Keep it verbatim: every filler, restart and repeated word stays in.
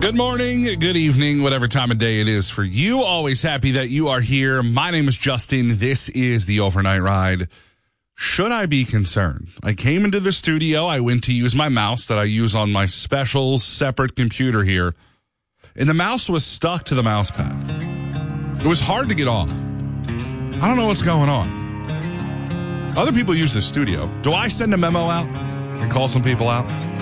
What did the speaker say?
Good morning, good evening, whatever time of day it is for you. Always happy that you are here. My name is Justin. This is the Overnight Ride. Should I be concerned? I came into the studio. I went to use my mouse that I use on my special separate computer here. And the mouse was stuck to the mouse pad. It was hard to get off. I don't know what's going on. Other people use this studio. Do I send a memo out and call some people out?